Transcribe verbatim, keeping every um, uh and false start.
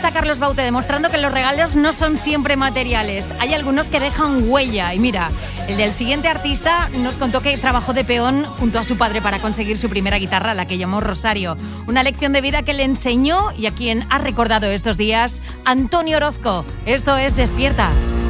está Carlos Baute demostrando que los regalos no son siempre materiales. Hay algunos que dejan huella. Y mira, el del siguiente artista nos contó que trabajó de peón junto a su padre para conseguir su primera guitarra, la que llamó Rosario. Una lección de vida que le enseñó y a quien ha recordado estos días Antonio Orozco. Esto es Despierta.